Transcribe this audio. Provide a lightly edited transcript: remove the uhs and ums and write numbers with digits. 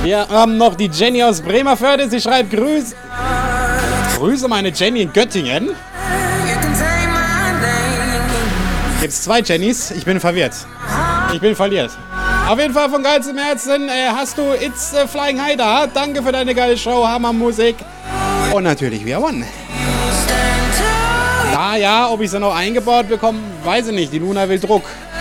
Wir haben noch die Jenny aus Bremerförde. Sie schreibt Grüße meine Jenny in Göttingen. Gibt's 2 Jennys? Ich bin verwirrt. Ich bin verliert. Auf jeden Fall von geilstem Herzen hast du It's Flying High da. Danke für deine geile Show, Hammermusik. Und natürlich We Are One. Ja, ob ich sie noch eingebaut bekomme, weiß ich nicht. Die Luna will Druck.